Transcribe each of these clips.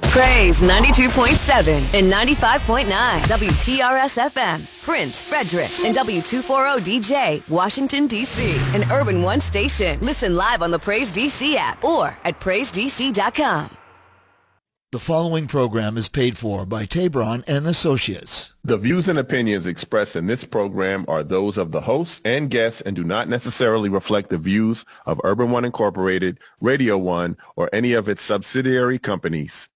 Praise 92.7 and 95.9 WPRS FM, Prince, Frederick, and W240DJ, Washington, D.C., an Urban One station. Listen live on the Praise DC app or at PraiseDC.com. The following program is paid for by Tabron and Associates. The views and opinions expressed in this program are those of the hosts and guests and do not necessarily reflect the views of Urban One Incorporated, Radio One, or any of its subsidiary companies.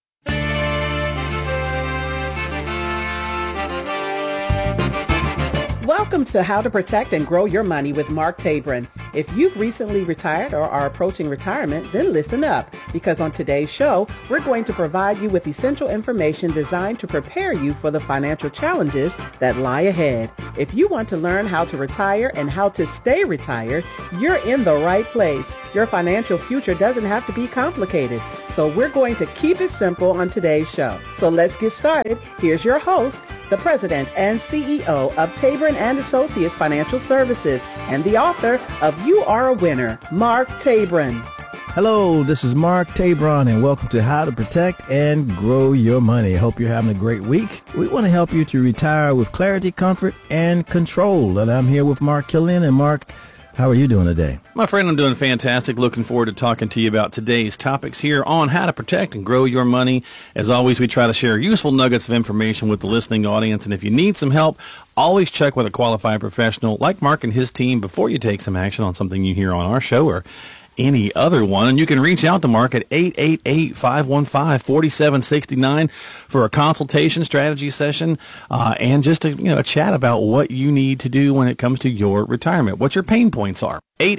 Welcome to How to Protect and Grow Your Money with Mark Tabron. If you've recently retired or are approaching retirement, then listen up, because on today's show, we're going to provide you with essential information designed to prepare you for the financial challenges that lie ahead. If you want to learn how to retire and how to stay retired, you're in the right place. Your financial future doesn't have to be complicated, so we're going to keep it simple on today's show. So let's get started. Here's your host, the president and CEO of Tabron and Associates Financial Services, and the author of You Are a Winner, Mark Tabron. Hello, this is Mark Tabron, and welcome to How to Protect and Grow Your Money. I hope you're having a great week. We want to help you to retire with clarity, comfort, and control. And I'm here with Mark Killian. And Mark, how are you doing today? My friend, I'm doing fantastic. Looking forward to talking to you about today's topics here on how to protect and grow your money. As always, we try to share useful nuggets of information with the listening audience. And if you need some help, always check with a qualified professional like Mark and his team before you take some action on something you hear on our show or any other one. And you can reach out to Mark at 888-515-4769 for a consultation strategy session and just a chat about what you need to do when it comes to your retirement, what your pain points are.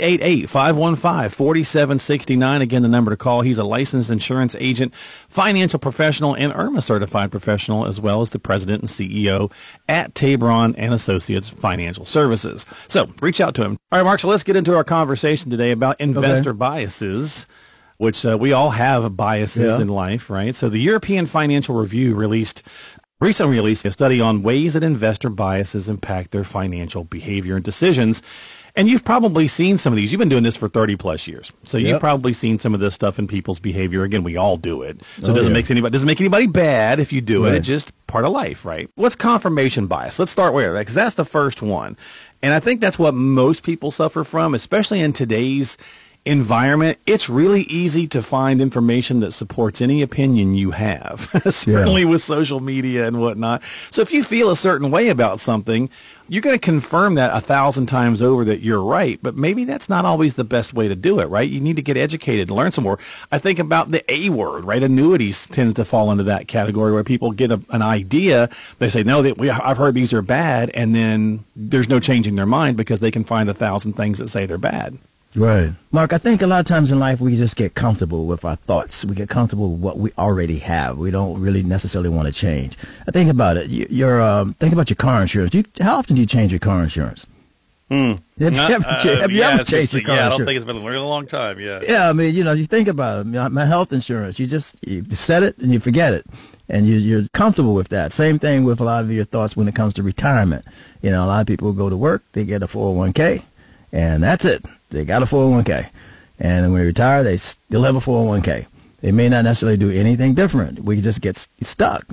888-515-4769. Again, the number to call. He's a licensed insurance agent, financial professional, and IRMA certified professional, as well as the president and CEO at Tabron and Associates Financial Services. So reach out to him. All right, Mark, so let's get into our conversation today about investor biases, which we all have biases in life, right? So the European Financial Review recently released a study on ways that investor biases impact their financial behavior and decisions. And you've probably seen some of these. You've been doing this for 30 plus years. So you've probably seen some of this stuff in people's behavior. Again, we all do it. So it doesn't make anybody bad if you do it. It's just part of life, right? What's confirmation bias? Let's start with that, because that's the first one. And I think that's what most people suffer from, especially in today's environment. It's really easy to find information that supports any opinion you have, certainly with social media and whatnot. So if you feel a certain way about something, you're going to confirm that 1,000 times over that you're right, but maybe that's not always the best way to do it, right? You need to get educated and learn some more. I think about the A word, right? Annuities tends to fall into that category where people get an idea. They say, no, I've heard these are bad, and then there's no changing their mind because they can find 1,000 things that say they're bad. Right. Mark, I think a lot of times in life we just get comfortable with our thoughts. We get comfortable with what we already have. We don't really necessarily want to change. Think about it. Think about your car insurance. How often do you change your car insurance? Have you ever changed your car insurance? I don't think it's been a really long time, Yeah, I mean, you think about it. My health insurance, you set it and you forget it. And you're comfortable with that. Same thing with a lot of your thoughts when it comes to retirement. A lot of people go to work, they get a 401k, and that's it. They got a 401k. And when they retire, they still have a 401k. They may not necessarily do anything different. We just get stuck,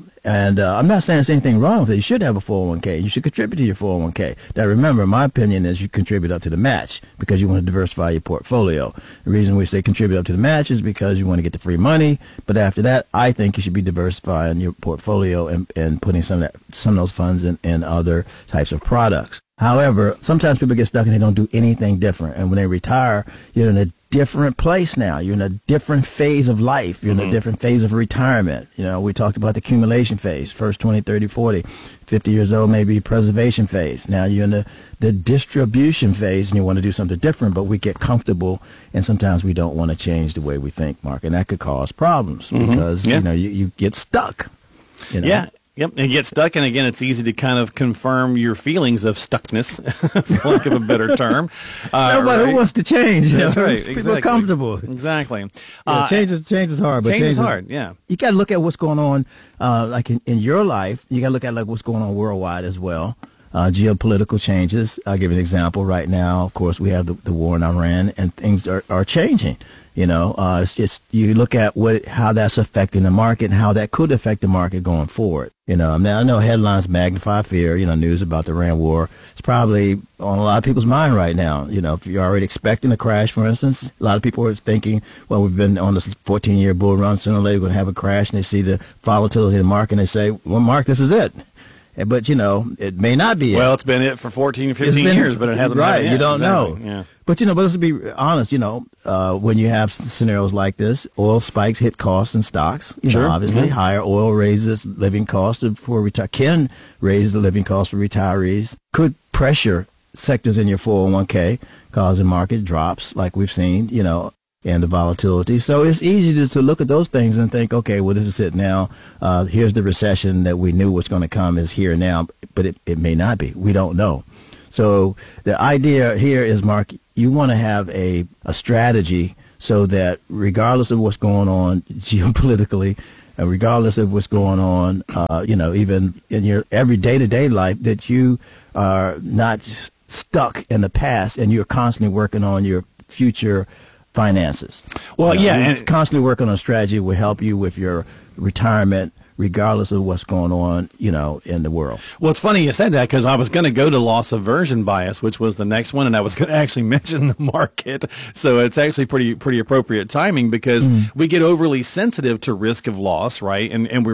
And I'm not saying there's anything wrong with it. You should have a 401k. You should contribute to your 401k. Now, remember, my opinion is you contribute up to the match because you want to diversify your portfolio. The reason we say contribute up to the match is because you want to get the free money. But after that, I think you should be diversifying your portfolio and putting some of those funds in other types of products. However, sometimes people get stuck and they don't do anything different. And when they retire, you're in a different place now. You're in a different phase of life. You're in a different phase of retirement. We talked about the accumulation phase, first 20, 30, 40, 50 years old, maybe preservation phase. Now you're in the distribution phase and you want to do something different, but we get comfortable and sometimes we don't want to change the way we think, Mark. And that could cause problems because, you get stuck. Yeah. Yep, and get stuck, and again, it's easy to kind of confirm your feelings of stuckness, for lack of a better term. Nobody wants to change. That's right. People exactly. are comfortable. Exactly. Change is hard. But change is hard, yeah. You got to look at what's going on, like in your life. You got to look at like what's going on worldwide as well. Geopolitical changes. I'll give you an example. Right now, of course, we have the war in Iran, and things are changing. It's just you look at how that's affecting the market and how that could affect the market going forward. I know headlines magnify fear. News about the Iran war. It's probably on a lot of people's mind right now. If you're already expecting a crash, for instance, a lot of people are thinking, well, we've been on this 14-year bull run. Sooner or later, we're going to have a crash. And they see the volatility in the market and they say, well, Mark, this is it. But, it may not be it. Well, it's been it for 14, 15 years, but it hasn't right, been it. You don't know. Yeah. But, but let's be honest, when you have scenarios like this, oil spikes hit costs in stocks. Sure. Obviously, higher oil raises living costs can raise the living costs for retirees, could pressure sectors in your 401k, causing market drops like we've seen, and the volatility. So it's easy to look at those things and think, okay, well, this is it now. Here's the recession that we knew was going to come is here now, but it may not be. We don't know. So the idea here is, Mark, you want to have a strategy so that regardless of what's going on geopolitically, and regardless of what's going on, even in your every day-to-day life, that you are not stuck in the past and you're constantly working on your future finances. Well, and constantly working on a strategy will help you with your retirement, regardless of what's going on, in the world. Well, it's funny you said that because I was going to go to loss aversion bias, which was the next one, and I was going to actually mention the market. So it's actually pretty appropriate timing because we get overly sensitive to risk of loss, right?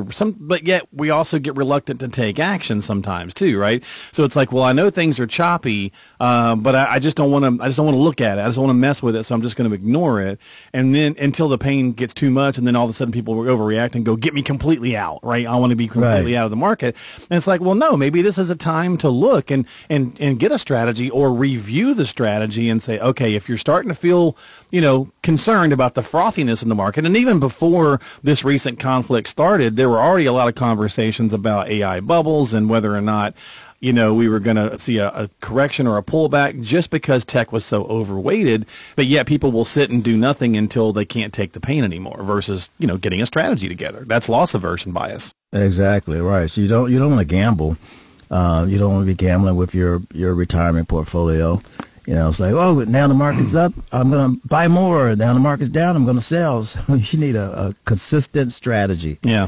But yet we also get reluctant to take action sometimes too, right? So it's like, well, I know things are choppy, but I just don't want to. I just don't want to look at it. I just don't want to mess with it. So I'm just going to ignore it, and then until the pain gets too much, and then all of a sudden people will overreact and go, "Get me completely out." Right? I want to be completely out of the market. And it's like, well, no, maybe this is a time to look and get a strategy or review the strategy and say, okay, if you're starting to feel, concerned about the frothiness in the market, and even before this recent conflict started, there were already a lot of conversations about AI bubbles and whether or not we were going to see a correction or a pullback just because tech was so overweighted, but yet people will sit and do nothing until they can't take the pain anymore versus, getting a strategy together. That's loss aversion bias. Exactly, right. So you don't want to gamble. You don't want to be gambling with your retirement portfolio. It's like, oh, now the market's up, I'm going to buy more. Now the market's down, I'm going to sell. So you need a consistent strategy. Yeah.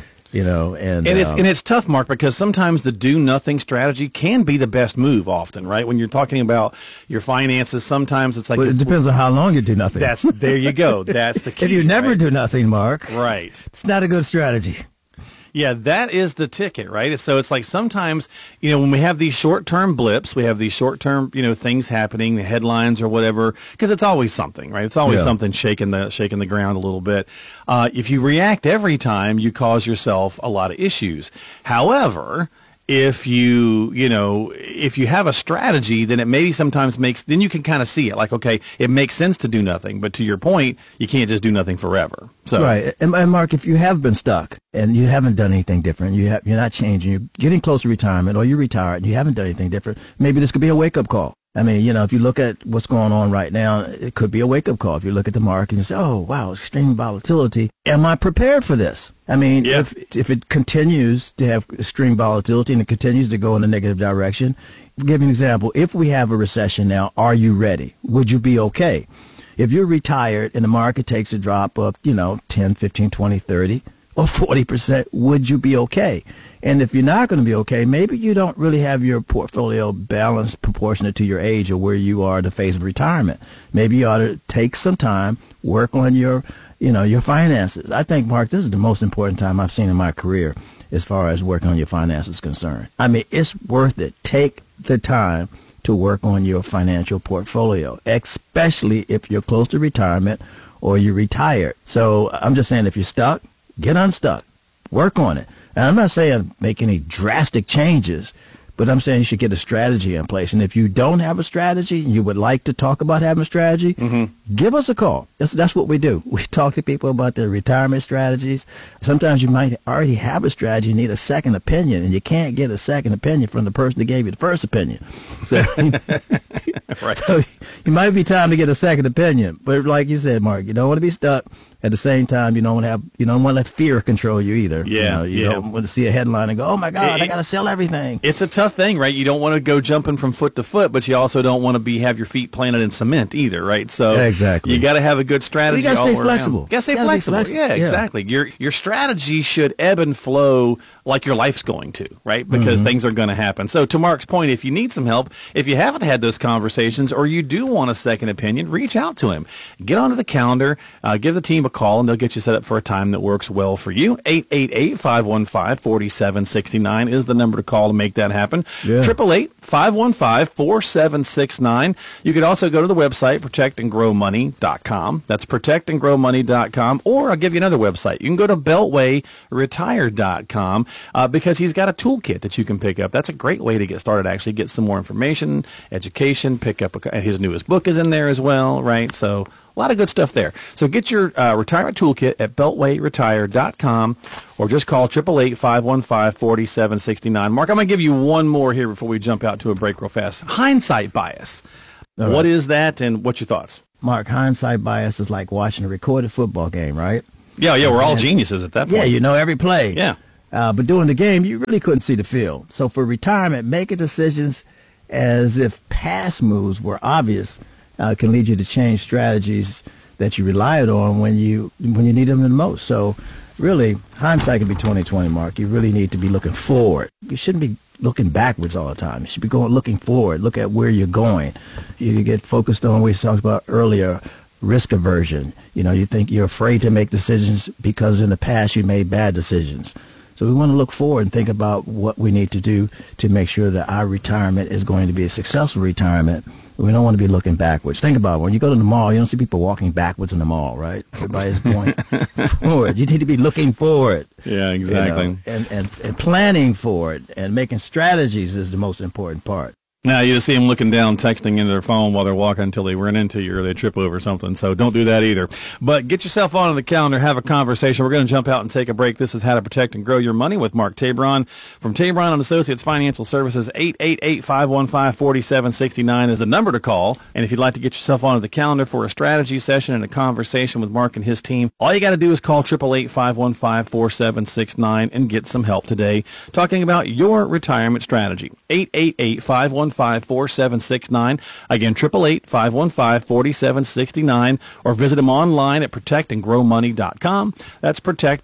And it's tough, Mark, because sometimes the do nothing strategy can be the best move often, right? When you're talking about your finances, sometimes it's like, it depends on how long you do nothing. There you go. That's the key. If you never do nothing, Mark, right, it's not a good strategy. Yeah, that is the ticket, right? So it's like sometimes, when we have these short-term blips, we have these short-term, things happening, the headlines or whatever, because it's always something, right? It's always something shaking the ground a little bit. If you react every time, you cause yourself a lot of issues. However, if you have a strategy, then it maybe sometimes then you can kind of see it like, okay, it makes sense to do nothing. But to your point, you can't just do nothing forever. So right. And Mark, if you have been stuck and you haven't done anything different, you're not changing, you're getting close to retirement or you're retired and you haven't done anything different, maybe this could be a wake-up call. I mean, if you look at what's going on right now, it could be a wake-up call. If you look at the market and you say, oh, wow, extreme volatility. Am I prepared for this? I mean, if it continues to have extreme volatility and it continues to go in a negative direction, I'll give you an example. If we have a recession now, are you ready? Would you be okay? If you're retired and the market takes a drop of, 10, 15, 20, 30, or 40%, would you be okay? And if you're not going to be okay, maybe you don't really have your portfolio balanced proportionate to your age or where you are in the phase of retirement. Maybe you ought to take some time, work on your finances. I think, Mark, this is the most important time I've seen in my career as far as working on your finances is concerned. I mean, it's worth it. Take the time to work on your financial portfolio, especially if you're close to retirement or you're retired. So I'm just saying, if you're stuck, get unstuck. Work on it. And I'm not saying make any drastic changes, but I'm saying you should get a strategy in place. And if you don't have a strategy, you would like to talk about having a strategy, give us a call. That's what we do. We talk to people about their retirement strategies. Sometimes you might already have a strategy and need a second opinion, and you can't get a second opinion from the person that gave you the first opinion. So, right. So you might be time to get a second opinion. But like you said, Mark, you don't want to be stuck. at the same time, you don't want to let fear control you either. Yeah, you don't want to see a headline and go, oh my God, I got to sell everything. It's a tough thing, right? You don't want to go jumping from foot to foot, but you also don't want to have your feet planted in cement either, right? So exactly. You got to have a good strategy. You got to stay flexible. You got to stay flexible. Yeah, exactly. Your strategy should ebb and flow like your life's going to, right? Because things are going to happen. So to Mark's point, if you need some help, if you haven't had those conversations or you do want a second opinion, reach out to him. Get onto the calendar, give the team a call, and they'll get you set up for a time that works well for you. 888-515-4769 is the number to call to make that happen. 888-515-4769. You could also go to the website, protectandgrowmoney.com. That's protectandgrowmoney.com. Or I'll give you another website. You can go to beltwayretire.com. Because he's got a toolkit that you can pick up. That's a great way to get started, actually, get some more information, education, pick up his newest book is in there as well, right? So a lot of good stuff there. So get your retirement toolkit at beltwayretire.com or just call 888-515-4769. Mark, I'm going to give you one more here before we jump out to a break real fast. Hindsight bias. All what is that and what's your thoughts? Mark, hindsight bias is like watching a recorded football game, right? Yeah, we're all geniuses at that point. Yeah, you know every play. Yeah. But during the game, you really couldn't see the field. So for retirement, making decisions as if past moves were obvious can lead you to change strategies that you relied on when you need them the most. So really, hindsight can be 20/20, Mark. You really need to be looking forward. You shouldn't be looking backwards all the time. You should be looking forward. Look at where you're going. You get focused on what we talked about earlier. Risk aversion. You think you're afraid to make decisions because in the past you made bad decisions. So we want to look forward and think about what we need to do to make sure that our retirement is going to be a successful retirement. We don't want to be looking backwards. Think about it. When you go to the mall, you don't see people walking backwards in the mall, right? Everybody's going forward. You need to be looking forward. Yeah, exactly. And planning for it and making strategies is the most important part. Now, you just see them looking down, texting into their phone while they're walking until they run into you or they trip over something. So don't do that either. But get yourself on the calendar, have a conversation. We're going to jump out and take a break. This is How to Protect and Grow Your Money with Mark Tabron from Tabron & Associates Financial Services. 888-515-4769 is the number to call. And if you'd like to get yourself onto the calendar for a strategy session and a conversation with Mark and his team, all you got to do is call 888-515-4769 and get some help today talking about your retirement strategy. 888-515-4769. Again, 888-515-4769, or visit them online at protectandgrowmoney.com. That's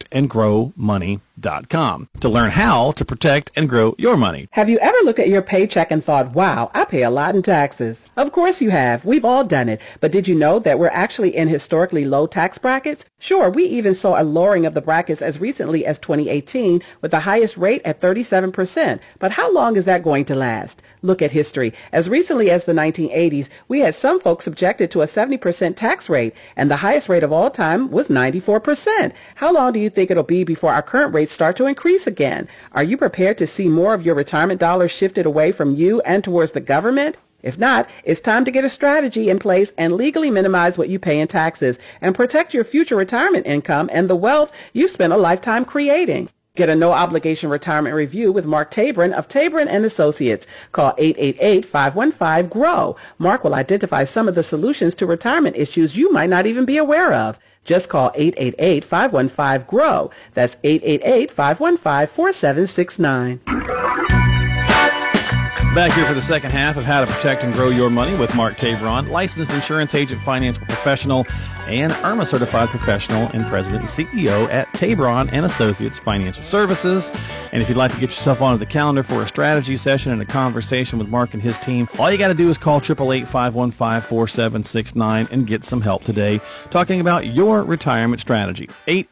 protectandgrowmoney.com to learn how to protect and grow your money. Have you ever looked at your paycheck and thought, wow, I pay a lot in taxes? Of course you have. We've all done it. But did you know that we're actually in historically low tax brackets? Sure, we even saw a lowering of the brackets as recently as 2018 with the highest rate at 37%. But how long is that going to last? Look at history. As recently as the 1980s, we had some folks subjected to a 70% tax rate, and the highest rate of all time was 94%. How long do you think it'll be before our current rates start to increase again? Are you prepared to see more of your retirement dollars shifted away from you and towards the government? If not, it's time to get a strategy in place and legally minimize what you pay in taxes and protect your future retirement income and the wealth you've spent a lifetime creating. Get a no-obligation retirement review with Mark Tabron of Tabron & Associates. Call 888-515-GROW. Mark will identify some of the solutions to retirement issues you might not even be aware of. Just call 888-515-GROW. That's 888-515-4769. Back here for the second half of How to Protect and Grow Your Money with Mark Tabron, licensed insurance agent, financial professional, and IRMA certified professional and president and CEO at Tabron & Associates Financial Services. And if you'd like to get yourself onto the calendar for a strategy session and a conversation with Mark and his team, all you got to do is call 888-515-4769 and get some help today talking about your retirement strategy.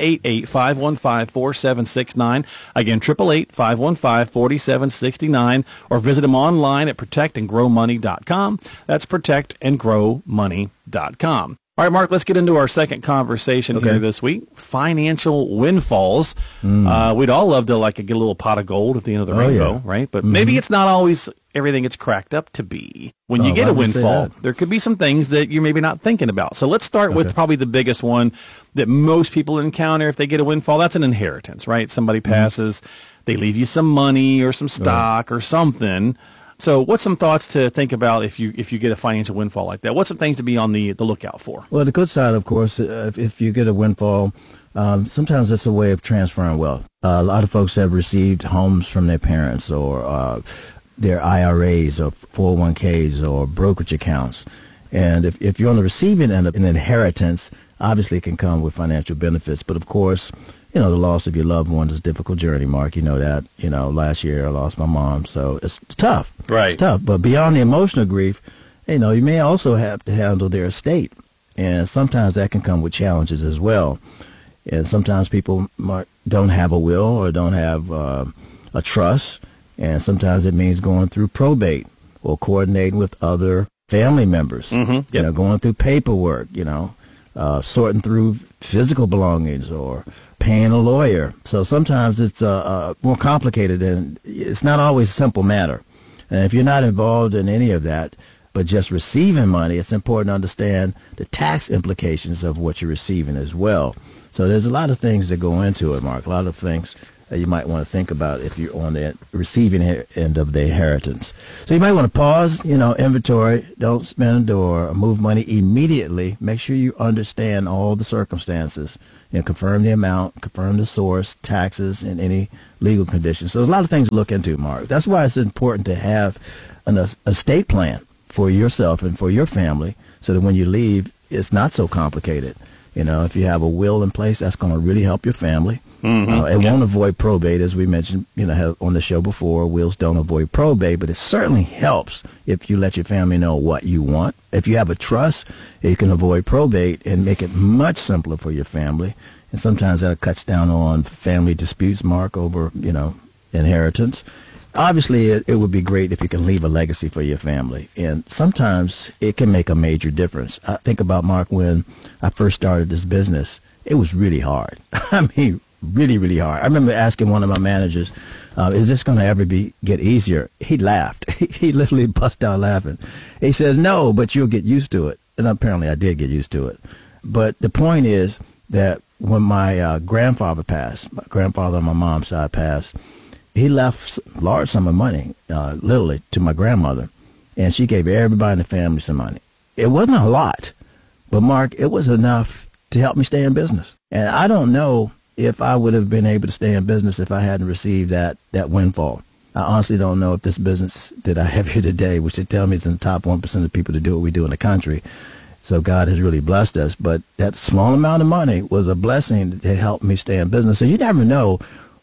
888-515-4769. Again, 888-515-4769, or visit them online at protectandgrowmoney.com. That's protectandgrowmoney.com. All right, Mark, let's get into our second conversation here this week. Financial windfalls. We'd all love to get a little pot of gold at the end of the rainbow, right? But maybe it's not always everything it's cracked up to be. When you get a windfall, there could be some things that you're maybe not thinking about. So let's start with probably the biggest one that most people encounter if they get a windfall. That's an inheritance, right? Somebody passes, they leave you some money or some stock or something. So what's some thoughts to think about if you get a financial windfall like that? What's some things to be on the lookout for? Well, the good side, of course, if you get a windfall, sometimes it's a way of transferring wealth. A lot of folks have received homes from their parents or their IRAs or 401ks or brokerage accounts. And if you're on the receiving end of an inheritance, obviously it can come with financial benefits. But, of course, the loss of your loved one is a difficult journey, Mark. You know that. Last year I lost my mom, so it's tough. Right. It's tough. But beyond the emotional grief, you may also have to handle their estate. And sometimes that can come with challenges as well. And sometimes people don't have a will or don't have a trust. And sometimes it means going through probate or coordinating with other family members, going through paperwork, sorting through physical belongings or paying a lawyer. So sometimes it's more complicated, and it's not always a simple matter. And if you're not involved in any of that, but just receiving money, it's important to understand the tax implications of what you're receiving as well. So there's a lot of things that go into it, Mark, a lot of things that you might want to think about if you're on the receiving end of the inheritance. So you might want to pause, inventory, don't spend or move money immediately. Make sure you understand all the circumstances and confirm the amount, confirm the source, taxes, and any legal conditions. So there's a lot of things to look into, Mark. That's why it's important to have an estate plan for yourself and for your family so that when you leave, it's not so complicated. If you have a will in place, that's going to really help your family. It won't avoid probate, as we mentioned, on the show before. Wills don't avoid probate, but it certainly helps if you let your family know what you want. If you have a trust, you can avoid probate and make it much simpler for your family. And sometimes that cuts down on family disputes, Mark, over, inheritance. Obviously, it would be great if you can leave a legacy for your family. And sometimes it can make a major difference. I think about, Mark, when I first started this business, it was really hard. I mean, really, really hard. I remember asking one of my managers, is this going to ever get easier? He laughed. He literally bust out laughing. He says, no, but you'll get used to it. And apparently I did get used to it. But the point is that when my grandfather passed, my grandfather on my mom's side passed, he left a large sum of money, literally, to my grandmother. And she gave everybody in the family some money. It wasn't a lot, but, Mark, it was enough to help me stay in business. And I don't know if I would have been able to stay in business if I hadn't received that windfall. I honestly don't know if this business that I have here today, which they tell me is in the top 1% of people to do what we do in the country. So God has really blessed us. But that small amount of money was a blessing that helped me stay in business. So you never know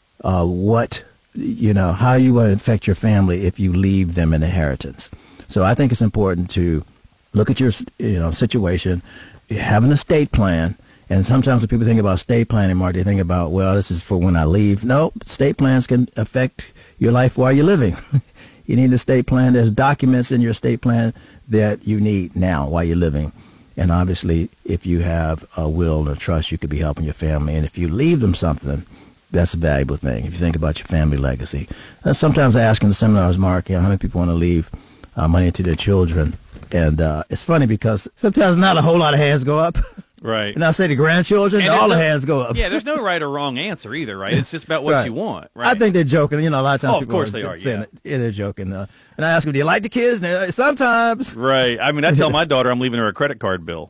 how you will affect your family if you leave them an inheritance. So I think it's important to look at your situation, have an estate plan. And sometimes when people think about estate planning, Mark, they think about, well, this is for when I leave. No, estate plans can affect your life while you're living. You need an estate plan. There's documents in your estate plan that you need now while you're living. And obviously, if you have a will or trust, you could be helping your family. And if you leave them something, that's a valuable thing. If you think about your family legacy. Sometimes I ask in the seminars, Mark, how many people want to leave money to their children? And it's funny because sometimes not a whole lot of hands go up. Right. And I say the grandchildren, and all the hands go up. Yeah, there's no right or wrong answer either, right? It's just about what you want, right? I think they're joking. A lot of times of course they are, yeah. They're joking. And I ask them, do you like the kids? And sometimes. Right. I mean, I tell my daughter I'm leaving her a credit card bill.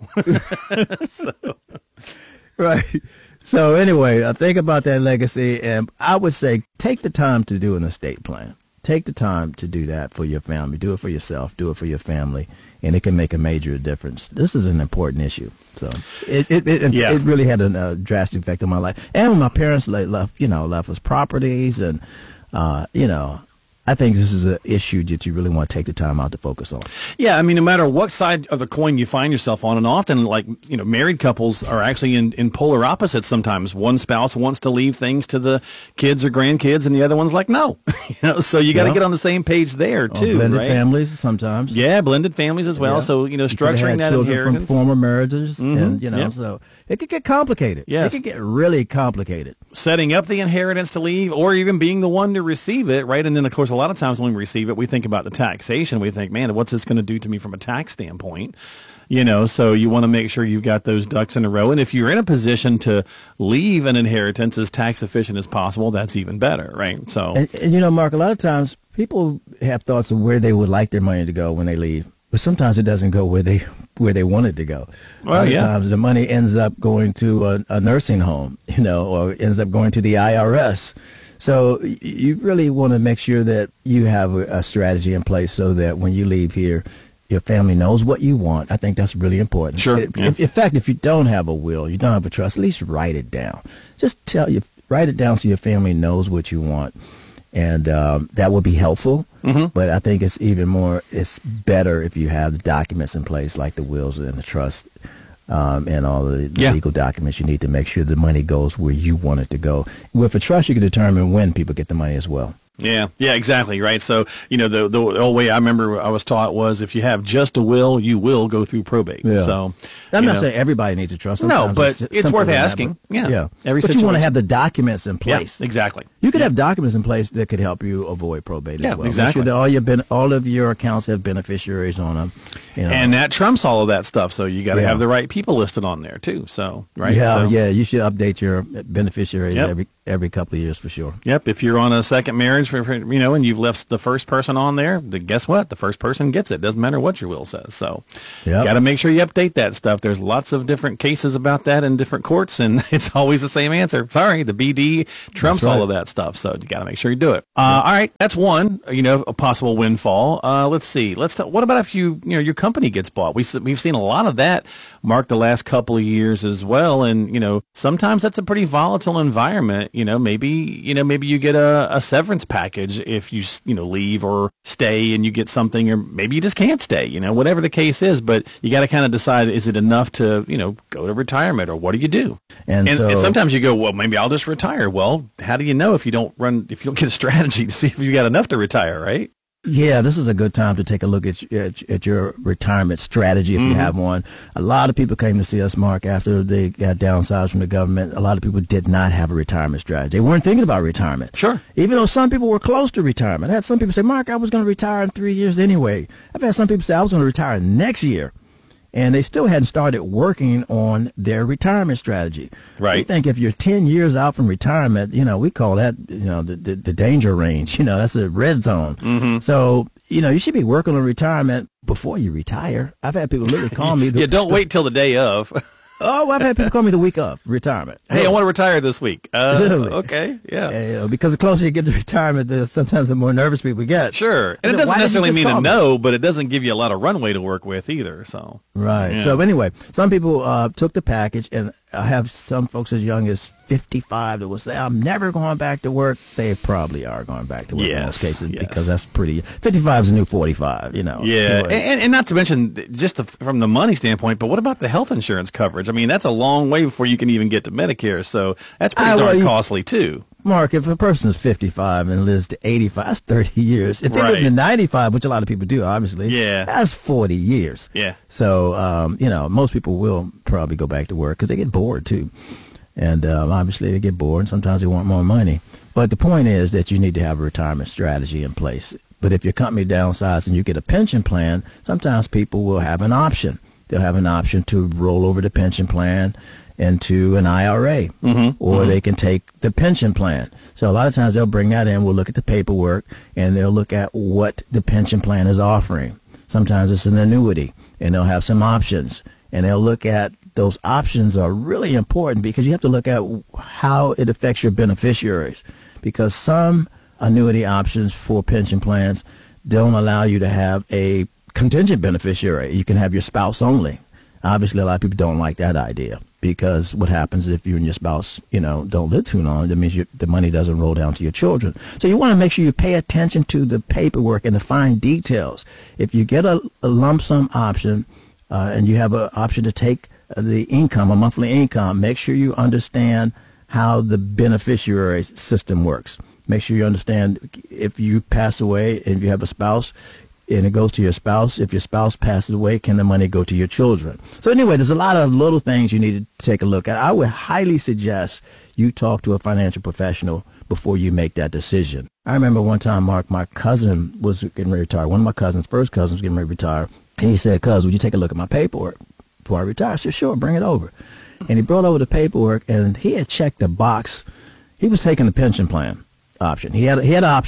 Right. So anyway, think about that legacy, and I would say take the time to do an estate plan. Take the time to do that for your family. Do it for yourself. Do it for your family, and it can make a major difference. This is an important issue. So it really had a drastic effect on my life. And when my parents left us properties, and I think this is an issue that you really want to take the time out to focus on. Yeah, I mean, no matter what side of the coin you find yourself on, and often, married couples are actually in polar opposites sometimes. One spouse wants to leave things to the kids or grandkids, and the other one's like, no. So you got to get on the same page there, too, blended right? families sometimes. Yeah, blended families as well. Yeah. So, structuring that children inheritance. from former marriages, and, so it could get complicated. Yes. It could get really complicated. Setting up the inheritance to leave, or even being the one to receive it, right? And then, of course, a lot of times when we receive it, we think about the taxation. We think, man, what's this going to do to me from a tax standpoint? So you want to make sure you've got those ducks in a row. And if you're in a position to leave an inheritance as tax efficient as possible, that's even better, right? So, and Mark, a lot of times People have thoughts of where they would like their money to go when they leave, but sometimes it doesn't go where they want it to go. Well, a lot of times the money ends up going to a nursing home, or ends up going to the IRS. So you really want to make sure that you have a strategy in place so that when you leave here, your family knows what you want. I think that's really important. Sure. In fact, if you don't have a will, you don't have a trust, at least write it down. Just write it down so your family knows what you want. And that will be helpful. Mm-hmm. But I think it's better if you have the documents in place, like the wills and the trust, and all the legal documents you need to make sure the money goes where you want it to go. With a trust, you can determine when people get the money as well. Yeah, exactly, right. So, the old way I remember I was taught was if you have just a will, you will go through probate. Yeah. So, I'm not saying everybody needs a trust. No, but it's worth asking. Yeah. But you want to have the documents in place. Yeah, exactly. You could have documents in place that could help you avoid probate as well. Exactly. Make sure that all of your accounts have beneficiaries on them. And that trumps all of that stuff. So you got to have the right people listed on there too. So, right. You should update your beneficiaries every couple of years for sure. Yep. If you're on a second marriage, and you've left the first person on there, then guess what? The first person gets it. Doesn't matter what your will says. So, got to make sure you update that stuff. There's lots of different cases about that in different courts, and it's always the same answer. Sorry, the BD trumps all of that stuff. So you got to make sure you do it. All right, that's one. A possible windfall. Let's see. What about if your company gets bought? We've seen a lot of that, Mark, the last couple of years as well, and sometimes that's a pretty volatile environment. Maybe you get a severance package if you leave or stay, and you get something, or maybe you just can't stay. Whatever the case is, but you got to kind of decide: is it enough to go to retirement, or what do you do? And sometimes you go, well, maybe I'll just retire. Well, how do you know if you don't get a strategy to see if you got enough to retire, right? Yeah, this is a good time to take a look at your retirement strategy if you have one. A lot of people came to see us, Mark, after they got downsized from the government. A lot of people did not have a retirement strategy. They weren't thinking about retirement. Sure. Even though some people were close to retirement. I had some people say, Mark, I was going to retire in 3 years anyway. I've had some people say I was going to retire next year. And they still hadn't started working on their retirement strategy. Right. We think if you're 10 years out from retirement, we call that, the danger range. That's a red zone. Mm-hmm. So, you should be working on retirement before you retire. I've had people literally call me. Don't wait till the day of. Oh, I've had people call me the week of retirement. Hey, I want to retire this week. Literally. Okay, yeah. Because the closer you get to retirement, sometimes the more nervous people get. Sure. And it doesn't necessarily mean a no, but it doesn't give you a lot of runway to work with either. So right. Yeah. So anyway, some people took the package, and I have some folks as young as 55 that will say, I'm never going back to work. They probably are going back to work in most cases because that's 55 is the new 45, Yeah, and not to mention just from the money standpoint, but what about the health insurance coverage? I mean, that's a long way before you can even get to Medicare, so that's pretty darn costly too. Mark, if a person is 55 and lives to 85, that's 30 years. If they live to 95, which a lot of people do, obviously, that's 40 years. Yeah. So, most people will probably go back to work because they get bored too. And obviously they get bored, and sometimes they want more money. But the point is that you need to have a retirement strategy in place. But if your company downsizes and you get a pension plan, sometimes people will have an option. They'll have an option to roll over the pension plan into an IRA, or they can take the pension plan. So a lot of times they'll bring that in. We'll look at the paperwork, and they'll look at what the pension plan is offering. Sometimes it's an annuity, and they'll have some options, and they'll look at those options are really important because you have to look at how it affects your beneficiaries, because some annuity options for pension plans don't allow you to have a contingent beneficiary. You can have your spouse only. Obviously, a lot of people don't like that idea because what happens if you and your spouse, don't live too long, that means the money doesn't roll down to your children. So you want to make sure you pay attention to the paperwork and the fine details. If you get a lump sum option and you have an option to take the income, a monthly income, make sure you understand how the beneficiary system works. Make sure you understand if you pass away and you have a spouse, and it goes to your spouse. If your spouse passes away, can the money go to your children? So anyway, there's a lot of little things you need to take a look at. I would highly suggest you talk to a financial professional before you make that decision. I remember one time, Mark, my cousin was getting ready to retire. One of my cousins, first cousin, was getting ready to retire. And he said, "Cuz, would you take a look at my paperwork before I retire?" I said, "Sure, bring it over." And he brought over the paperwork, and he had checked the box. He was taking the pension plan option. He had an option.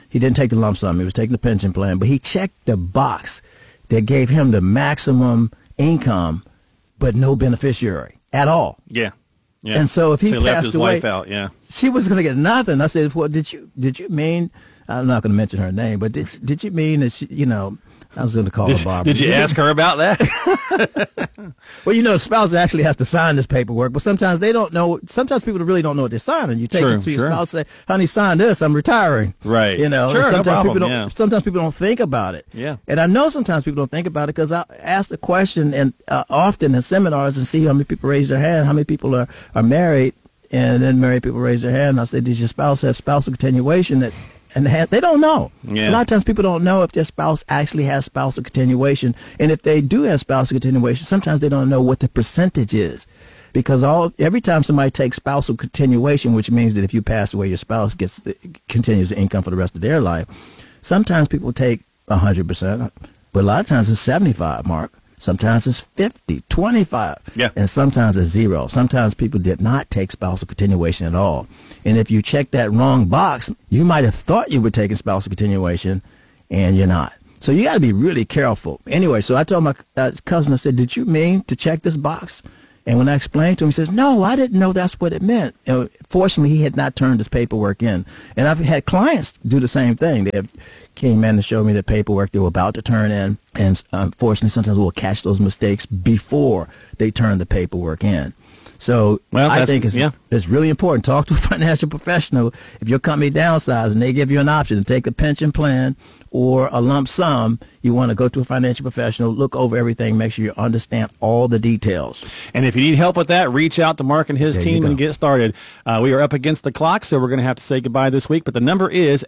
He didn't take the lump sum. He was taking the pension plan, but he checked the box that gave him the maximum income, but no beneficiary at all. Yeah. Yeah. And so if he left passed his away, wife out, yeah. she was going to get nothing. I said, well, did you mean, I'm not going to mention her name, but did you mean that she, I was going to call her Barbara. Did you ask her about that? Well, the spouse actually has to sign this paperwork, but sometimes they don't know. Sometimes people really don't know what they're signing. You take it to your spouse, say, honey, sign this, I'm retiring. Right. Sure, no problem, sometimes people don't think about it. Yeah. And I know sometimes people don't think about it because I ask the question and often in seminars and see how many people raise their hand, how many people are married, and then married people raise their hand. And I say, does your spouse have spousal continuation? And they don't know. Yeah. A lot of times people don't know if their spouse actually has spousal continuation. And if they do have spousal continuation, sometimes they don't know what the percentage is. Because every time somebody takes spousal continuation, which means that if you pass away, your spouse continues the income for the rest of their life. Sometimes people take 100%, but a lot of times it's 75, Mark. Sometimes it's 50, 25, and sometimes it's 0. Sometimes people did not take spousal continuation at all. And if you check that wrong box, you might have thought you were taking spousal continuation, and you're not. So you got to be really careful. Anyway, so I told my cousin, I said, did you mean to check this box? And when I explained to him, he says, no, I didn't know that's what it meant. Fortunately, he had not turned his paperwork in. And I've had clients do the same thing. They came in to show me the paperwork they were about to turn in. And unfortunately, sometimes we'll catch those mistakes before they turn the paperwork in. So I think it's really important. Talk to a financial professional. If your company downsizes and they give you an option to take a pension plan or a lump sum, you want to go to a financial professional, look over everything, make sure you understand all the details. And if you need help with that, reach out to Mark and his team and get started. We are up against the clock, so we're going to have to say goodbye this week. But the number is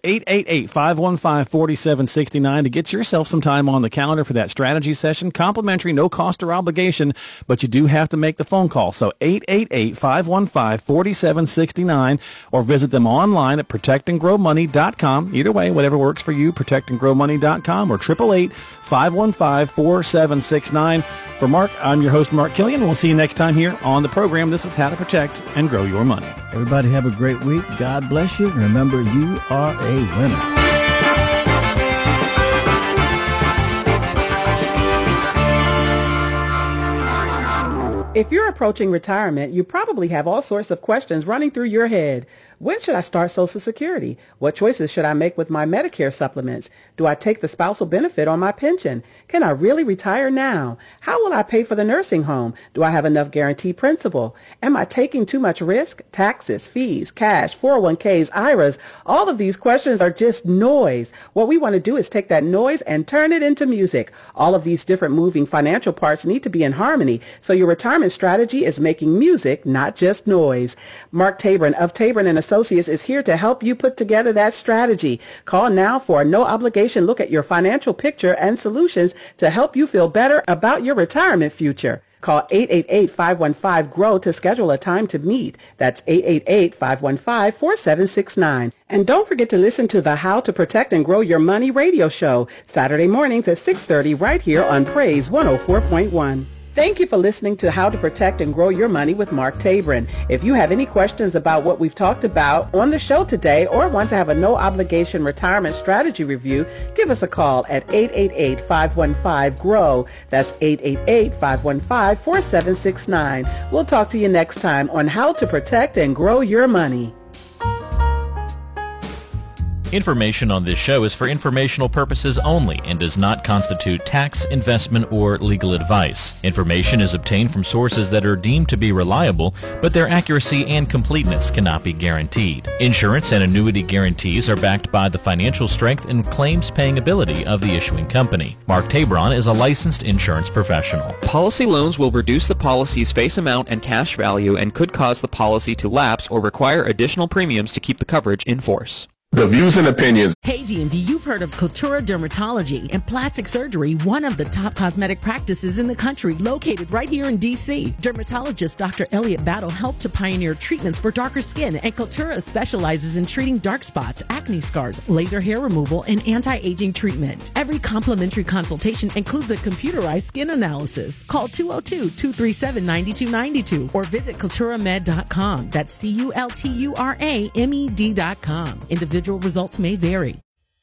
888-515-4769 to get yourself some time on the calendar for that strategy session. Complimentary, no cost or obligation, but you do have to make the phone call. So 888-515-4769 or visit them online at protectandgrowmoney.com. Either way, whatever works for you, protectandgrowmoney.com or 888-515-4769. For Mark, I'm your host, Mark Killian. We'll see you next time here on the program. This is How to Protect and Grow Your Money. Everybody have a great week. God bless you. And remember, you are a winner. If you're approaching retirement, you probably have all sorts of questions running through your head. When should I start Social Security? What choices should I make with my Medicare supplements? Do I take the spousal benefit on my pension? Can I really retire now? How will I pay for the nursing home? Do I have enough guaranteed principal? Am I taking too much risk? Taxes, fees, cash, 401ks, IRAs, all of these questions are just noise. What we want to do is take that noise and turn it into music. All of these different moving financial parts need to be in harmony, so your retirement strategy is making music, not just noise. Mark Tabron of Tabron & Associates is here to help you put together that strategy. Call now for a no-obligation look at your financial picture and solutions to help you feel better about your retirement future. Call 888-515-GROW to schedule a time to meet. That's 888-515-4769. And don't forget to listen to the How to Protect and Grow Your Money radio show, Saturday mornings at 6:30 right here on Praise 104.1. Thank you for listening to How to Protect and Grow Your Money with Mark Tabron. If you have any questions about what we've talked about on the show today or want to have a no-obligation retirement strategy review, give us a call at 888-515-GROW. That's 888-515-4769. We'll talk to you next time on How to Protect and Grow Your Money. Information on this show is for informational purposes only and does not constitute tax, investment, or legal advice. Information is obtained from sources that are deemed to be reliable, but their accuracy and completeness cannot be guaranteed. Insurance and annuity guarantees are backed by the financial strength and claims-paying ability of the issuing company. Mark Tabron is a licensed insurance professional. Policy loans will reduce the policy's face amount and cash value and could cause the policy to lapse or require additional premiums to keep the coverage in force. The views and opinions. Hey DMV, you've heard of Cultura Dermatology and plastic surgery, one of the top cosmetic practices in the country, located right here in D.C. Dermatologist Dr. Elliot Battle helped to pioneer treatments for darker skin, and Cultura specializes in treating dark spots, acne scars, laser hair removal, and anti-aging treatment. Every complimentary consultation includes a computerized skin analysis. Call 202-237-9292 or visit culturamed.com. That's CULTURAMED.com. Individual results may vary.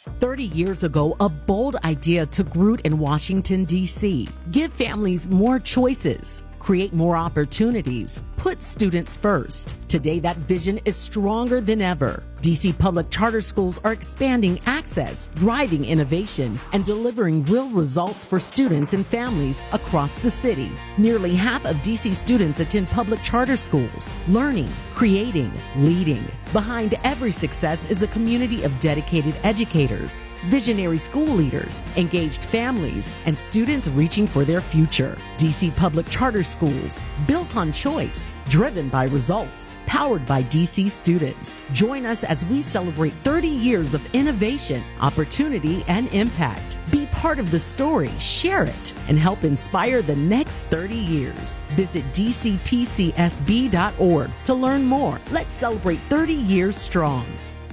30 years ago, a bold idea took root in Washington, D.C. Give families more choices, create more opportunities, put students first. Today, that vision is stronger than ever. D.C. public charter schools are expanding access, driving innovation, and delivering real results for students and families across the city. Nearly half of D.C. students attend public charter schools, learning, creating, leading. Behind every success is a community of dedicated educators, visionary school leaders, engaged families, and students reaching for their future. D.C. public charter schools, built on choice, driven by results, powered by D.C. students. Join us as we celebrate 30 years of innovation, opportunity, and impact. Be part of the story, share it, and help inspire the next 30 years. Visit dcpcsb.org to learn more. Let's celebrate 30 years strong.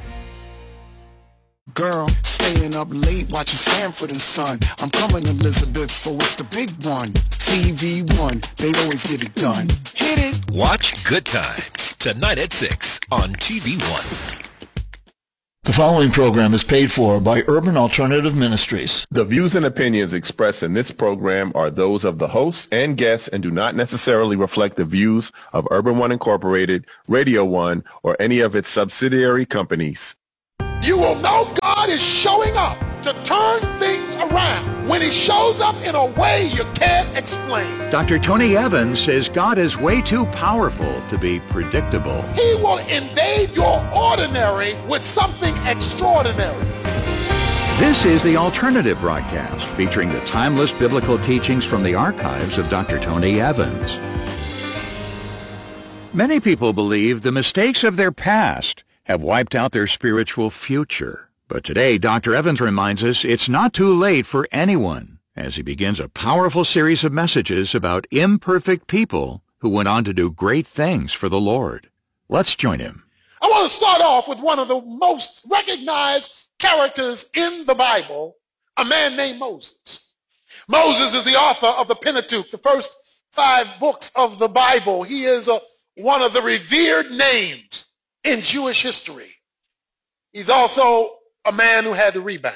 Girl, staying up late watching Sanford and Son. I'm coming, Elizabeth, for it's the big one. TV1, they always get it done. Hit it. Watch Good Times tonight at 6 on TV1. The following program is paid for by Urban Alternative Ministries. The views and opinions expressed in this program are those of the hosts and guests and do not necessarily reflect the views of Urban One Incorporated, Radio One, or any of its subsidiary companies. You will know God is showing up to turn things around when he shows up in a way you can't explain. Dr. Tony Evans says God is way too powerful to be predictable. He will invade your ordinary with something extraordinary. This is the Alternative Broadcast, featuring the timeless biblical teachings from the archives of Dr. Tony Evans. Many people believe the mistakes of their past have wiped out their spiritual future. But today, Dr. Evans reminds us it's not too late for anyone as he begins a powerful series of messages about imperfect people who went on to do great things for the Lord. Let's join him. I want to start off with one of the most recognized characters in the Bible, a man named Moses. Moses is the author of the Pentateuch, the first 5 books of the Bible. He is one of the revered names in Jewish history. He's also a man who had to rebound.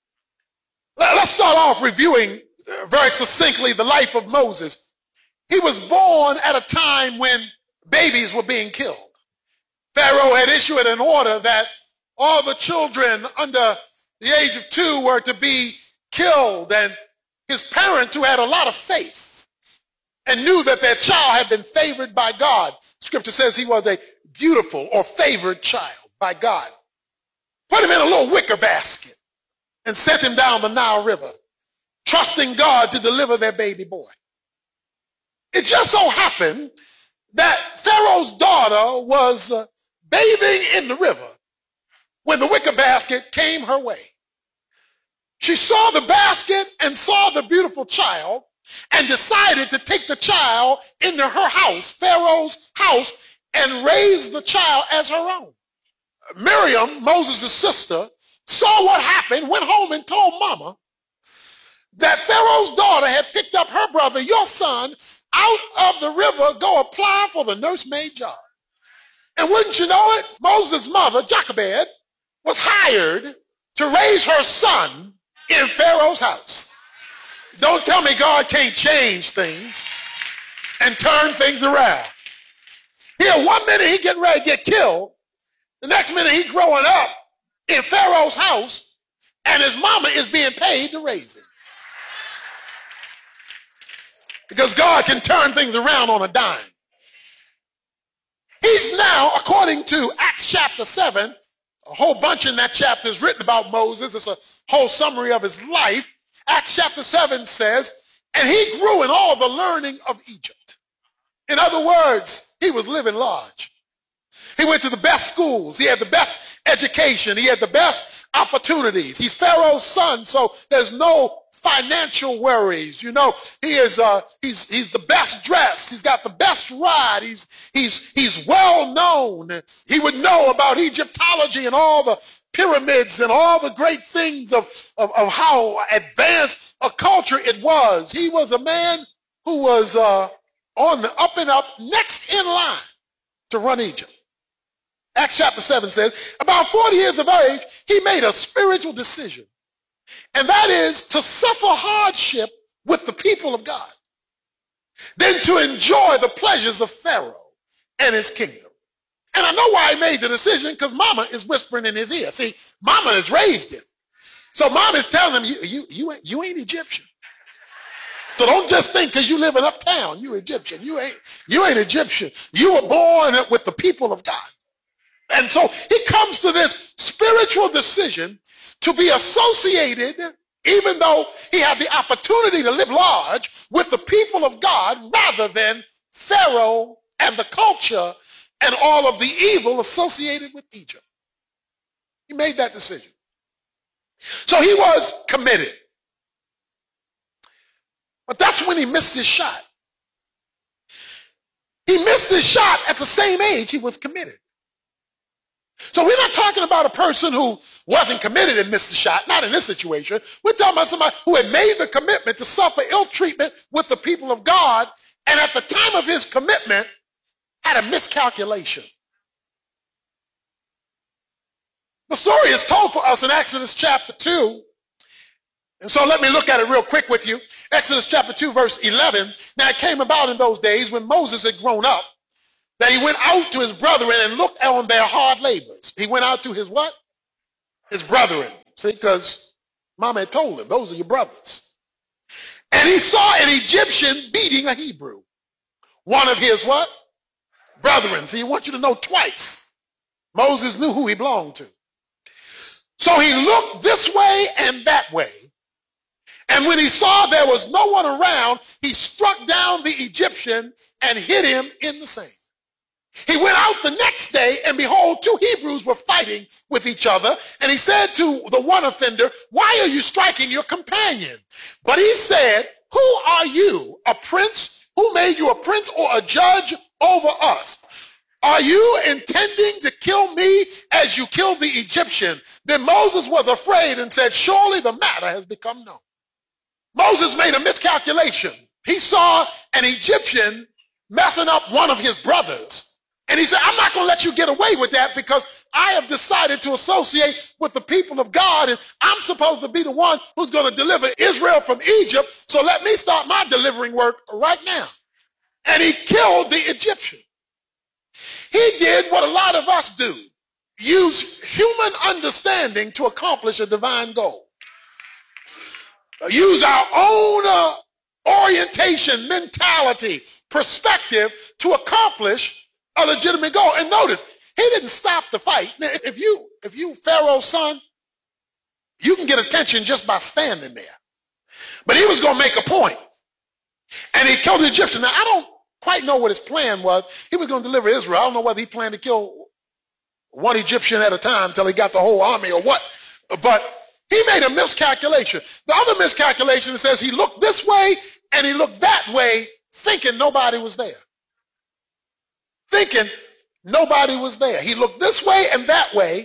Let's start off reviewing very succinctly the life of Moses. He was born at a time when babies were being killed. Pharaoh had issued an order that all the children under the age of 2 were to be killed, and his parents, who had a lot of faith and knew that their child had been favored by God, Scripture says he was a beautiful or favored child by God, put him in a little wicker basket and sent him down the Nile River, trusting God to deliver their baby boy. It just so happened that Pharaoh's daughter was bathing in the river when the wicker basket came her way. She saw the basket and saw the beautiful child and decided to take the child into her house, Pharaoh's house, and raise the child as her own. Miriam, Moses' sister, saw what happened, went home and told Mama that Pharaoh's daughter had picked up her brother, your son, out of the river, go apply for the nursemaid job. And wouldn't you know it, Moses' mother, Jochebed, was hired to raise her son in Pharaoh's house. Don't tell me God can't change things and turn things around. Here, one minute he getting ready to get killed, the next minute he's growing up in Pharaoh's house, and his mama is being paid to raise him. Because God can turn things around on a dime. He's now, according to Acts chapter 7, a whole bunch in that chapter is written about Moses. It's a whole summary of his life. Acts chapter 7 says, and he grew in all the learning of Egypt. In other words, he was living large. He went to the best schools. He had the best education. He had the best opportunities. He's Pharaoh's son, so there's no financial worries. You know, he's the best dressed. He's got the best ride. He's well known. He would know about Egyptology and all the pyramids and all the great things of how advanced a culture it was. He was a man who was on the up and up, next in line to run Egypt. Acts Acts chapter 7 says, about 40 years of age, he made a spiritual decision. And that is to suffer hardship with the people of God, then to enjoy the pleasures of Pharaoh and his kingdom. And I know why he made the decision, because mama is whispering in his ear. See, mama has raised him. So mom is telling him, you ain't Egyptian. So don't just think because you live in uptown, you're Egyptian. You ain't Egyptian. You were born with the people of God. And so he comes to this spiritual decision to be associated, even though he had the opportunity to live large, with the people of God rather than Pharaoh and the culture and all of the evil associated with Egypt. He made that decision. So he was committed. But that's when he missed his shot. He missed his shot at the same age he was committed. So we're not talking about a person who wasn't committed and missed the shot, not in this situation. We're talking about somebody who had made the commitment to suffer ill treatment with the people of God, and at the time of his commitment had a miscalculation. The story is told for us in Exodus chapter 2. And so let me look at it real quick with you. Exodus chapter 2, verse 11. Now it came about in those days when Moses had grown up, that he went out to his brethren and looked on their hard labors. He went out to his what? His brethren. See, because mama had told him, those are your brothers. And he saw an Egyptian beating a Hebrew. One of his what? Brethren. See, he wants you to know twice. Moses knew who he belonged to. So he looked this way and that way. And when he saw there was no one around, he struck down the Egyptian and hit him in the sand. He went out the next day, and behold, two Hebrews were fighting with each other. And he said to the one offender, why are you striking your companion? But he said, who are you, a prince? Who made you a prince or a judge over us? Are you intending to kill me as you killed the Egyptian? Then Moses was afraid and said, surely the matter has become known. Moses made a miscalculation. He saw an Egyptian messing up one of his brothers. And he said, I'm not going to let you get away with that, because I have decided to associate with the people of God, and I'm supposed to be the one who's going to deliver Israel from Egypt. So let me start my delivering work right now. And he killed the Egyptian. He did what a lot of us do, use human understanding to accomplish a divine goal. Use our own orientation, mentality, perspective to accomplish a legitimate goal. And notice, he didn't stop the fight. Now, if you Pharaoh's son, you can get attention just by standing there. But he was going to make a point. And he killed the Egyptian. Now, I don't quite know what his plan was. He was going to deliver Israel. I don't know whether he planned to kill one Egyptian at a time until he got the whole army or what. But he made a miscalculation. The other miscalculation says he looked this way and he looked that way, thinking nobody was there. Thinking nobody was there. He looked this way and that way,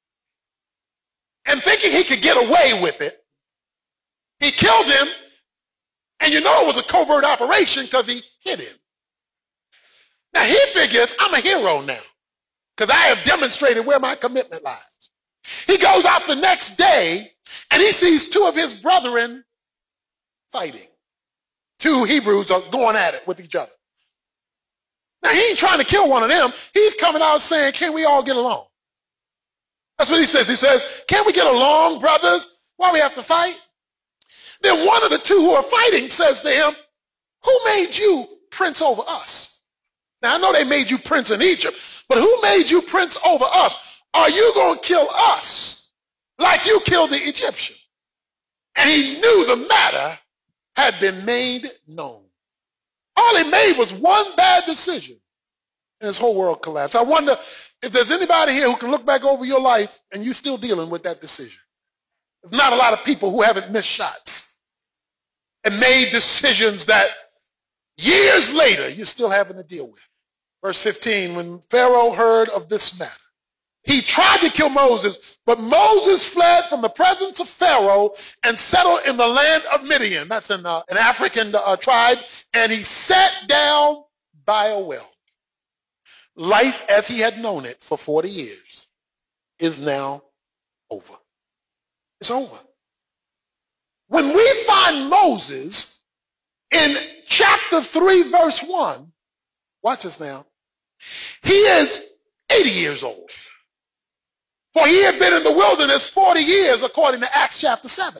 and thinking he could get away with it. He killed him, and you know it was a covert operation because he hit him. Now he figures, I'm a hero now because I have demonstrated where my commitment lies. He goes out the next day, and he sees two of his brethren fighting. Two Hebrews are going at it with each other. Now, he ain't trying to kill one of them. He's coming out saying, can we all get along? That's what he says. He says, can we get along, brothers? Why we have to fight? Then one of the two who are fighting says to him, who made you prince over us? Now, I know they made you prince in Egypt, but who made you prince over us? Are you going to kill us like you killed the Egyptian? And he knew the matter had been made known. All he made was one bad decision, and his whole world collapsed. I wonder if there's anybody here who can look back over your life and you're still dealing with that decision. There's not a lot of people who haven't missed shots and made decisions that years later you're still having to deal with. Verse 15, when Pharaoh heard of this matter, he tried to kill Moses, but Moses fled from the presence of Pharaoh and settled in the land of Midian. That's an African tribe. And he sat down by a well. life as he had known it for 40 years is now over. It's over. When we find Moses in chapter 3, verse 1, watch this now, he is 80 years old. For he had been in the wilderness 40 years, according to Acts chapter 7.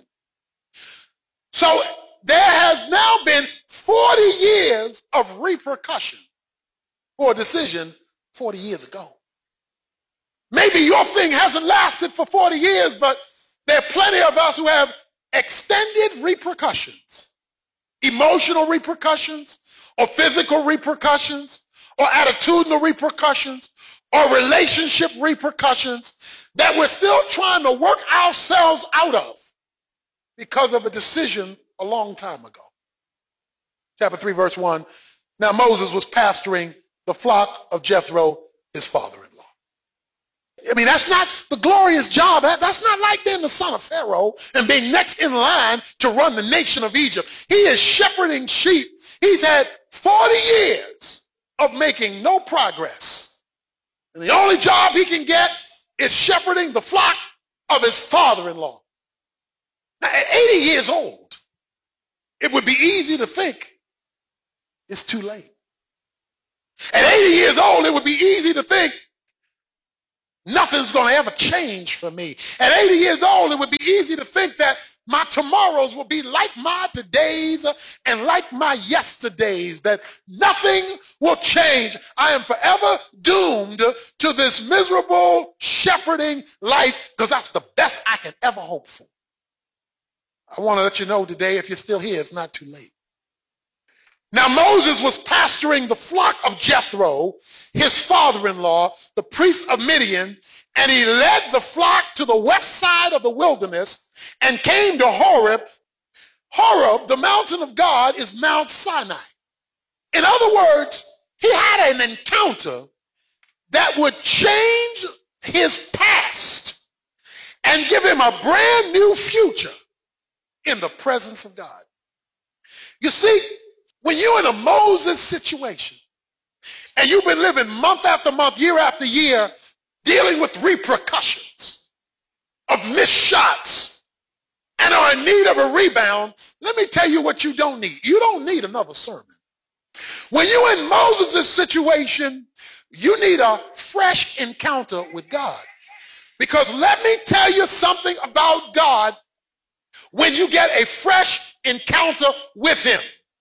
So there has now been 40 years of repercussion for a decision 40 years ago. Maybe your thing hasn't lasted for 40 years, but there are plenty of us who have extended repercussions, emotional repercussions, or physical repercussions, or attitudinal repercussions, or relationship repercussions that we're still trying to work ourselves out of because of a decision a long time ago. Chapter 3, verse 1, now Moses was pasturing the flock of Jethro, his father-in-law. I mean, that's not the glorious job. That's not like being the son of Pharaoh and being next in line to run the nation of Egypt. He is shepherding sheep. He's had 40 years of making no progress. And the only job he can get is shepherding the flock of his father-in-law. Now, at 80 years old, it would be easy to think it's too late. At 80 years old, it would be easy to think nothing's going to ever change for me. At 80 years old, it would be easy to think that my tomorrows will be like my todays and like my yesterdays, that nothing will change. I am forever doomed to this miserable shepherding life because that's the best I can ever hope for. I want to let you know today, if you're still here, it's not too late. Now Moses was pasturing the flock of Jethro, his father-in-law, the priest of Midian, and he led the flock to the west side of the wilderness and came to Horeb. Horeb, the mountain of God, is Mount Sinai. In other words, he had an encounter that would change his past and give him a brand new future in the presence of God. You see, when you're in a Moses situation and you've been living month after month, year after year, dealing with repercussions of missed shots and are in need of a rebound, let me tell you what you don't need. You don't need another sermon. When you're in Moses' situation, you need a fresh encounter with God. Because let me tell you something about God when you get a fresh encounter with him.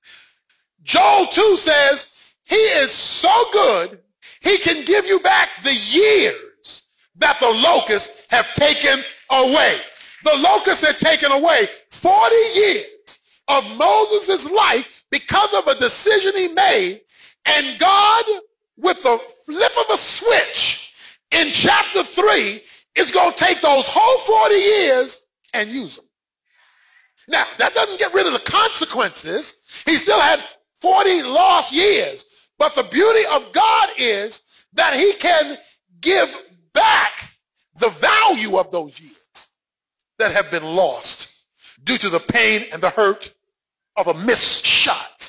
Joel 2 says, he is so good, he can give you back the years that the locusts have taken away. The locusts had taken away 40 years of Moses' life because of a decision he made, and God, with the flip of a switch in chapter 3, is going to take those whole 40 years and use them. Now, that doesn't get rid of the consequences. He still had 40 lost years. But the beauty of God is that he can give back the value of those years that have been lost due to the pain and the hurt of a missed shot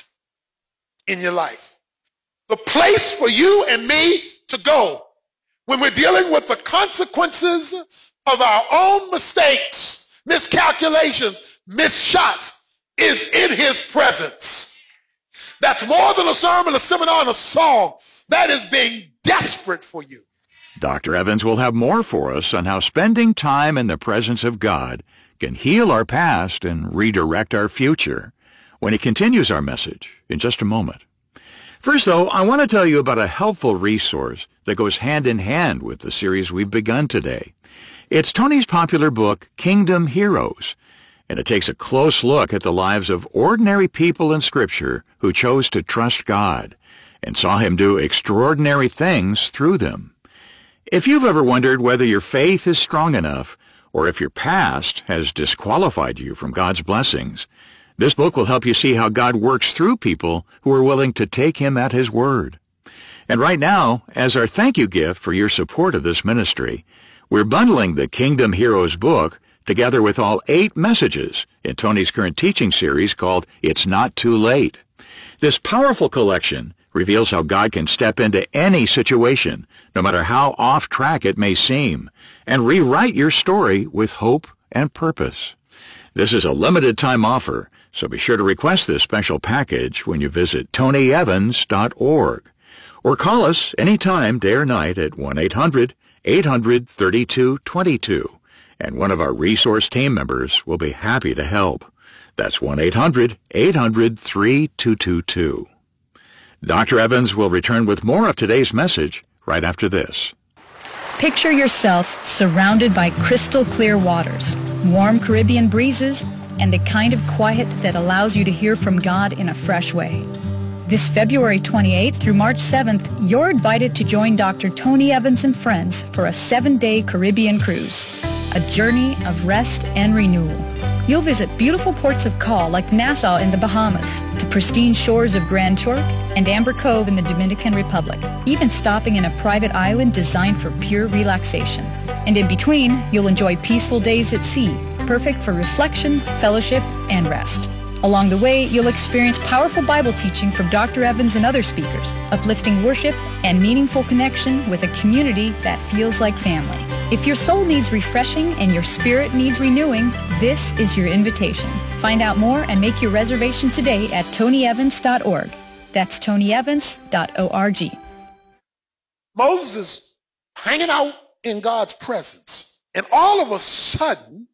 in your life. The place for you and me to go when we're dealing with the consequences of our own mistakes, miscalculations, missed shots, is in his presence. That's more than a sermon, a seminar, and a song. That is being desperate for you. Dr. Evans will have more for us on how spending time in the presence of God can heal our past and redirect our future when he continues our message in just a moment. First, though, I want to tell you about a helpful resource that goes hand in hand with the series we've begun today. It's Tony's popular book, Kingdom Heroes, and it takes a close look at the lives of ordinary people in Scripture who chose to trust God and saw him do extraordinary things through them. If you've ever wondered whether your faith is strong enough or if your past has disqualified you from God's blessings, this book will help you see how God works through people who are willing to take him at his word. And right now, as our thank you gift for your support of this ministry, we're bundling the Kingdom Heroes book together with all 8 messages in Tony's current teaching series called It's Not Too Late. This powerful collection reveals how God can step into any situation, no matter how off track it may seem, and rewrite your story with hope and purpose. This is a limited time offer, so be sure to request this special package when you visit TonyEvans.org. Or call us anytime, day or night, at 1-800-800-3222, and one of our resource team members will be happy to help. That's 1-800-800-3222. Dr. Evans will return with more of today's message right after this. Picture yourself surrounded by crystal clear waters, warm Caribbean breezes, and the kind of quiet that allows you to hear from God in a fresh way. This February 28th through March 7th, you're invited to join Dr. Tony Evans and friends for a 7-day Caribbean cruise, a journey of rest and renewal. You'll visit beautiful ports of call like Nassau in the Bahamas, to pristine shores of Grand Turk and Amber Cove in the Dominican Republic, even stopping in a private island designed for pure relaxation. And in between, you'll enjoy peaceful days at sea, perfect for reflection, fellowship, and rest. Along the way, you'll experience powerful Bible teaching from Dr. Evans and other speakers, uplifting worship, and meaningful connection with a community that feels like family. If your soul needs refreshing and your spirit needs renewing, this is your invitation. Find out more and make your reservation today at TonyEvans.org. That's TonyEvans.org. Moses hanging out in God's presence, and all of a sudden,